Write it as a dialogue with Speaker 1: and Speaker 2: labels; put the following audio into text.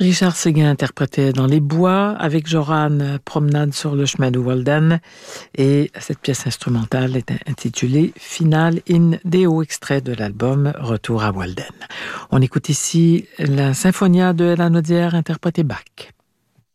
Speaker 1: Richard Séguin interprétait Dans les bois avec Joran Promenade sur le chemin de Walden, et cette pièce instrumentale est intitulée Finale in Deo, extrait de l'album Retour à Walden. On écoute ici la Symphonia de Ella Naudière interprétée Bach.